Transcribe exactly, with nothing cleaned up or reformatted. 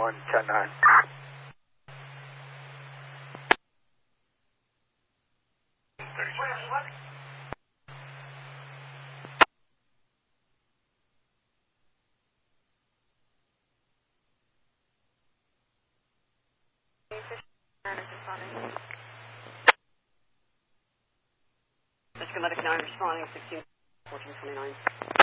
one ten nine. District Medic nine responding, sixteen fourteen twenty-nine.